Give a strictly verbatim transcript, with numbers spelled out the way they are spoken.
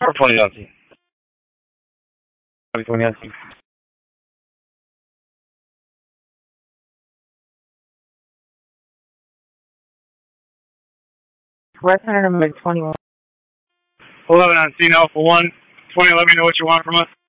twenty Yahtzee. twenty Yahtzee. Resident number twenty-one. eleven on C N L for one. twenty, let me know what you want from us.